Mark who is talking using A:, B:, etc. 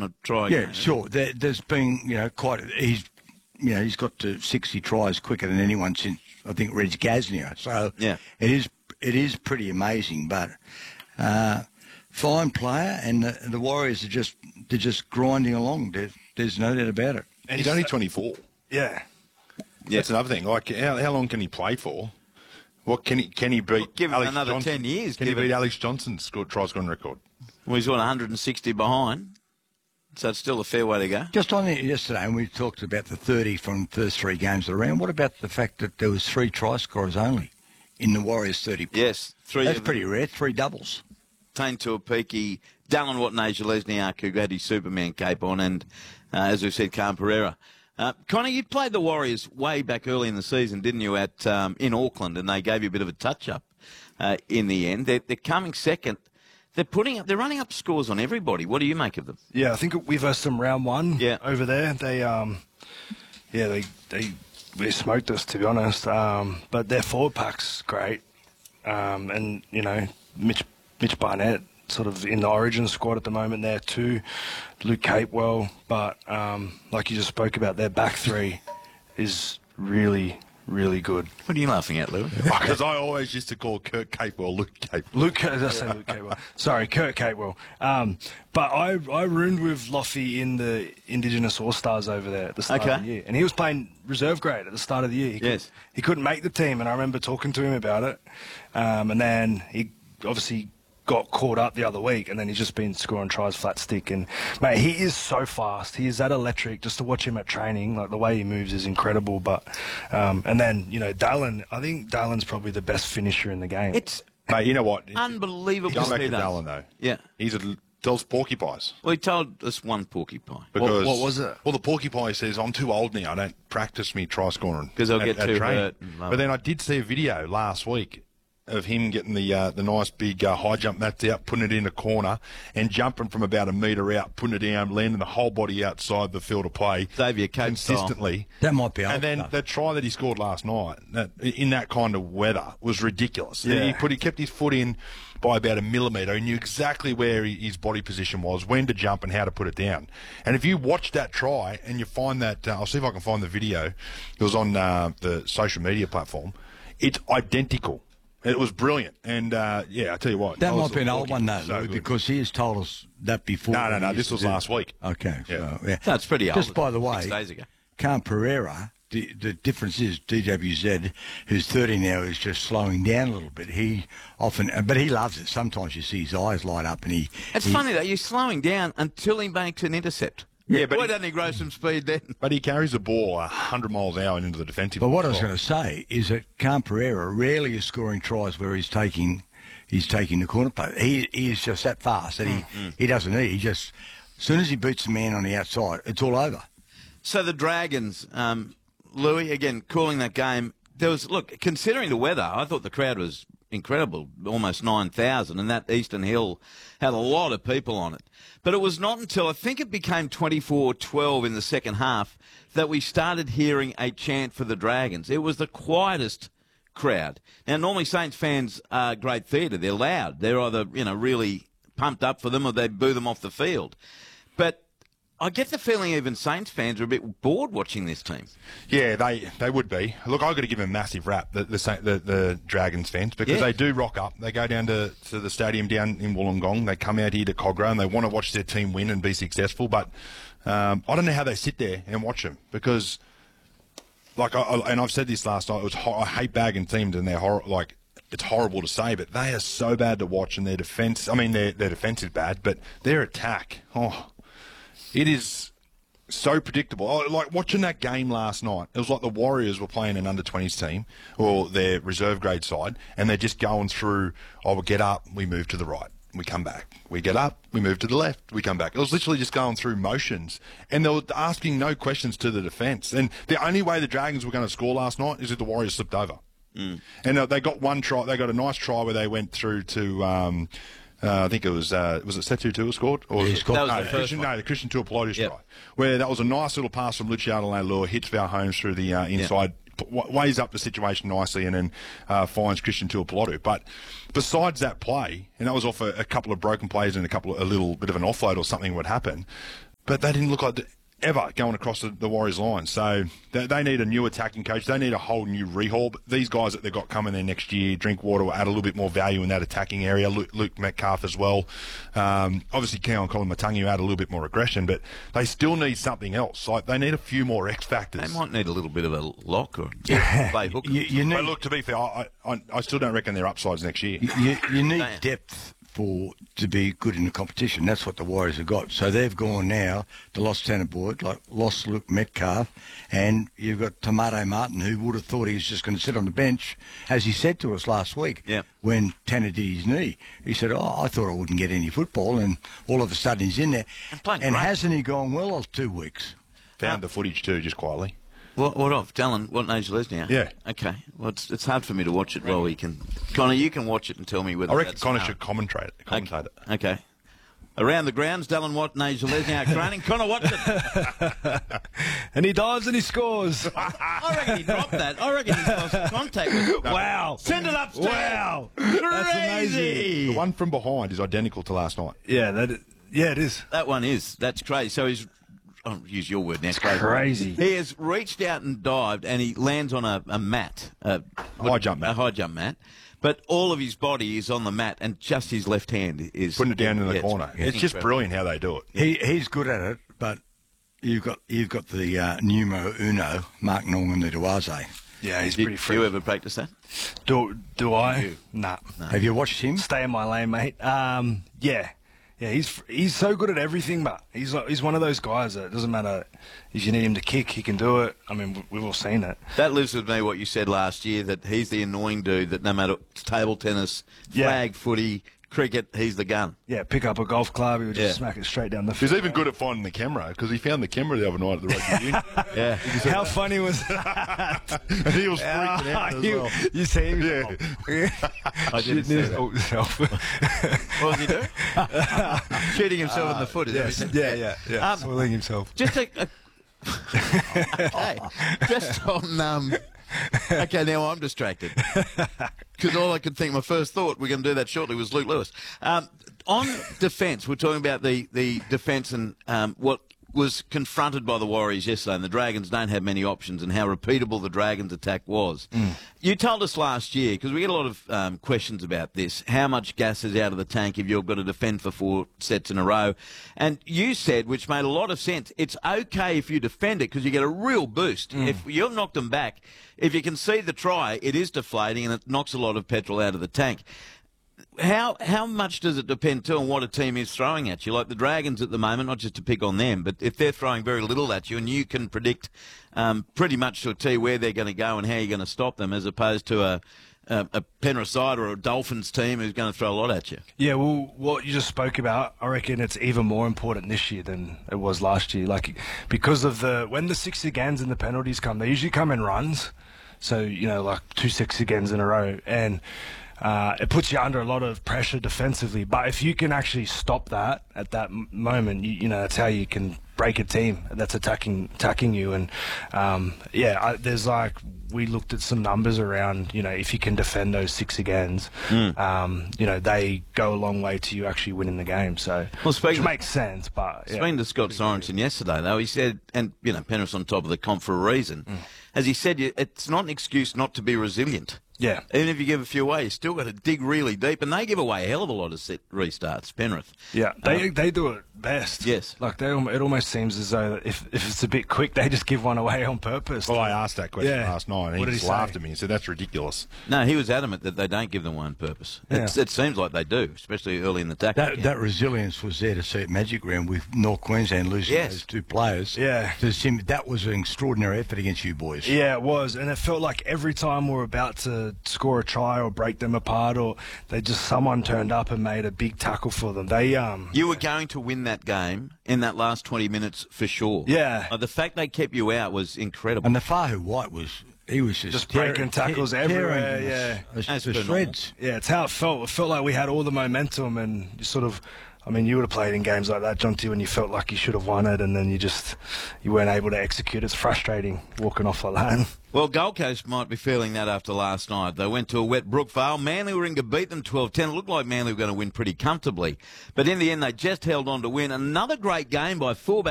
A: a try.
B: Yeah,
A: game.
B: sure. There's been, he's got to 60 tries quicker than anyone since, I think, Reg Gasnier. So
A: Yeah.
B: it is pretty amazing. But fine player, and the Warriors they're just grinding along. There's no doubt about it.
C: And he's only 24.
D: Yeah.
C: That's another thing. Like, how long can he play for? What can he beat?
A: Give him
C: Alex
A: another
C: Johnson?
A: 10 years.
C: Can he beat Alex Johnson's try scoring record?
A: Well, he's 160 behind, so it's still a fair way to go.
B: Just on it yesterday, and we talked about the 30 from the first 3 games of the round. What about the fact that there was 3 try scorers only in the Warriors 30?
A: Yes, 3.
B: That's pretty rare. 3 doubles.
A: Tane Tuapiki, Dallin Watanasia, Lesniak, who had his Superman cape on, and as we said, Khan Pereira. Connor, you played the Warriors way back early in the season, didn't you, in Auckland, and they gave you a bit of a touch-up in the end. They're coming second. They're running up scores on everybody. What do you make of them?
D: Yeah, I think we versed them round 1 over there. They smoked us, to be honest. But their forward pack's great. And, Mitch Barnett sort of in the Origin squad at the moment there too. Luke Capewell. But like you just spoke about, their back 3 is really, really good.
A: What are you laughing at, Lou?
C: Because I always used to call Kurt Capewell Luke Capewell.
D: Luke Capewell. Sorry, Kurt Capewell. But I roomed with Loffy in the Indigenous All-Stars over there at the start of the year. And he was playing reserve grade at the start of the year. He couldn't make the team, and I remember talking to him about it. And then he obviously got caught up the other week, and then he's just been scoring tries flat stick. And mate, he is so fast. He is that electric. Just to watch him at training, like the way he moves is incredible. But and then Dallin, I think Dallin's probably the best finisher in the game.
C: Mate, you know what?
A: Unbelievable.
C: Going back to Dallin though.
A: Yeah,
C: he's tells porcupines.
A: Well, he told us one porcupine.
C: Because,
D: what was it?
C: Well, the porcupine says, I'm too old now. I don't practice me try scoring.
A: Because I'll get too
C: training.
A: hurt.
C: But then I did see a video last week of him getting the nice big high jump mats out, putting it in a corner, and jumping from about a metre out, putting it down, landing the whole body outside the field of play
A: Xavier Cape
C: consistently.
B: That might be.
C: And then the try that he scored last night, in that kind of weather, was ridiculous.
D: Yeah.
C: He kept his foot in by about a millimetre. He knew exactly where his body position was, when to jump, and how to put it down. And if you watch that try and you find that, I'll see if I can find the video. It was on the social media platform. It's identical. It was brilliant. And, I tell you what.
B: That might be an old one, though,
C: so
B: because he has told us that before.
C: No. This was last week.
B: Okay.
C: Yeah.
B: So, yeah.
A: That's pretty old.
B: Just by the way,
A: 6 days ago.
B: Khan Pereira, the difference is DWZ, who's 30 now, is just slowing down a little bit. But he loves it. Sometimes you see his eyes light up and
A: It's funny, though. You're slowing down until he makes an intercept.
C: Yeah, but
A: why doesn't he grow some speed then?
C: But he carries the ball 100 miles an hour into the defensive.
B: But what I was going to say is that Khan Pereira rarely is scoring tries where he's taking the corner play. He is just that fast that he doesn't need. He just, as soon as he beats the man on the outside, it's all over.
A: So the Dragons, Louis, again, calling that game, considering the weather, I thought the crowd was incredible, almost 9,000, and that Eastern Hill had a lot of people on it. But it was not until I think it became 24-12 in the second half that we started hearing a chant for the Dragons. It was the quietest crowd. Now, normally Saints fans are great theatre. They're loud. They're either, really pumped up for them or they boo them off the field. But I get the feeling even Saints fans are a bit bored watching this team.
C: Yeah, they would be. Look, I've got to give them a massive rap, the Dragons fans, because they do rock up. They go down to the stadium down in Wollongong. They come out here to Cogra and they want to watch their team win and be successful. But I don't know how they sit there and watch them because, and I've said this last night, I hate bagging teams and it's horrible to say, but they are so bad to watch, and their defence, their defence is bad, but their attack, it is so predictable. Like watching that game last night, it was like the Warriors were playing an under-20s team or their reserve grade side, and they're just going through, we get up, we move to the right, we come back. We get up, we move to the left, we come back. It was literally just going through motions, and they were asking no questions to the defence. And the only way the Dragons were going to score last night is if the Warriors slipped over. And they got one try. They got a nice try where they went through to... I think it was it Setu Tua scored? Or
B: he scored.
A: That was the first one.
C: The Christian Tuapolotis try. Where that was a nice little pass from Luciano Leilua, hits Val Holmes through the inside, weighs up the situation nicely, and then finds Christian Tuapolotu. But besides that play, and that was off a couple of broken plays and a little bit of an offload or something would happen, but they didn't look like ever going across the Warriors line. So they need a new attacking coach. They need a whole new rehaul. But these guys that they've got coming there next year, Drinkwater will add a little bit more value in that attacking area. Luke Metcalf as well. Obviously, Keon Kolomatangi add a little bit more aggression, but they still need something else. Like they need a few more X factors.
A: They might need a little bit of a lock or play hook.
C: But look, to be fair, I still don't reckon they're upsides next year.
B: You need depth to be good in the competition. That's what the Warriors have got. So they've gone now, the lost centre board, like lost Luke Metcalf, and you've got Tomato Martin, who would have thought he was just going to sit on the bench, as he said to us last week when Tanner did his knee. He said, I thought I wouldn't get any football, and all of a sudden he's in there. And hasn't he gone well of 2 weeks?
C: Found the footage too, just quietly.
A: What of? Dallin, what age Lesniak?
C: Yeah.
A: Okay. Well, it's hard for me to watch it while we can... Connor, you can watch it and tell me whether
C: I reckon Connor should commentate it.
A: Okay. Around the grounds, Dallin Watt and Age Lesniak training. Connor, watch it.
D: And he dives and he scores.
A: I reckon he dropped that. I reckon he lost contact with it.
D: Wow.
A: Send it upstairs.
D: Wow.
A: Crazy.
D: That's amazing.
C: The one from behind is identical to last night.
D: Yeah, it is.
A: That one is. That's crazy. So he's... I'll use your word now.
D: It's crazy.
A: He has reached out and dived, and he lands on a mat. A
C: high jump mat.
A: But all of his body is on the mat, and just his left hand is...
C: Putting it down in the corner. It's just brilliant how they do it.
B: He's good at it, but you've got the numero uno, Mark Nongan-Duaze.
D: Yeah, he's pretty free.
A: Do you ever practice that?
D: Do I? Nah.
B: No. Have you watched him?
D: Stay in my lane, mate. Yeah. Yeah, he's so good at everything, but he's one of those guys that it doesn't matter if you need him to kick, he can do it. I mean, we've all seen it.
A: That lives with me, what you said last year, that he's the annoying dude that no matter table tennis, flag, footy, cricket, he's the gun.
D: Yeah, pick up a golf club, he would just smack it straight down the field.
C: He's even good at finding the camera, because he found the camera the other night at the rugby union.
A: Yeah.
D: How funny was that?
C: And he was freaking out as well.
D: You see him?
C: Yeah.
A: I didn't see that. What was he doing? Shooting himself in the foot, is that what he said?
D: Yeah. Swilling himself.
A: Just just on... Okay, now I'm distracted. Because all I could think, my first thought, we're going to do that shortly, was Luke Lewis. On defence, we're talking about the defence and what was confronted by the Warriors yesterday, and the Dragons don't have many options, and how repeatable the Dragons' attack was. You told us last year, because we get a lot of questions about this, how much gas is out of the tank if you've got to defend for 4 sets in a row. And you said, which made a lot of sense, it's okay if you defend it because you get a real boost. If you've knocked them back, if you can see the try, it is deflating and it knocks a lot of petrol out of the tank. How much does it depend, too, on what a team is throwing at you? Like the Dragons at the moment, not just to pick on them, but if they're throwing very little at you and you can predict pretty much to a T where they're going to go and how you're going to stop them, as opposed to a Penrith side or a Dolphins team who's going to throw a lot at you.
D: Yeah, well, what you just spoke about, I reckon it's even more important this year than it was last year. Like, because of when the 6 agains and the penalties come, they usually come in runs. So, like 2 6 agains in a row. And it puts you under a lot of pressure defensively. But if you can actually stop that at that moment, that's how you can break a team that's attacking you. And there's we looked at some numbers around, if you can defend those 6 agains, they go a long way to you actually winning the game. So, which makes sense. But
A: speaking to Scott Sorensen yesterday, though, he said, and Penrith's on top of the comp for a reason. As he said, it's not an excuse not to be resilient.
D: Yeah.
A: Even if you give a few away, you still got to dig really deep, and they give away a hell of a lot of set restarts, Penrith.
D: Yeah, they do it best.
A: Yes.
D: Like, it almost seems as though if it's a bit quick, they just give one away on purpose.
C: Well, I asked that question last night, and he just laughed at me and said, that's ridiculous.
A: No, he was adamant that they don't give them one on purpose. Yeah. It seems like they do, especially early in the attack.
B: That resilience was there to see at Magic Round with North Queensland losing those 2 players.
D: Yeah.
B: That was an extraordinary effort against you boys.
D: Yeah, it was, and it felt like every time we were about to score a try or break them apart, or someone turned up and made a big tackle for them.
A: You were going to win that game in that last 20 minutes for sure.
D: Yeah.
A: The fact they kept you out was incredible.
B: And the Fahu White was just
D: breaking tackles everywhere.
B: Yeah, the shreds.
D: Yeah, it's how it felt. It felt like we had all the momentum, and you sort of. I mean, you would have played in games like that, Jonty, when you felt like you should have won it, and then you weren't able to execute. It's frustrating walking off like that.
A: Well, Gold Coast might be feeling that after last night. They went to a wet Brookvale. Manly were in to beat them 12-10. It looked like Manly were going to win pretty comfortably. But in the end, they just held on to win. Another great game by fullback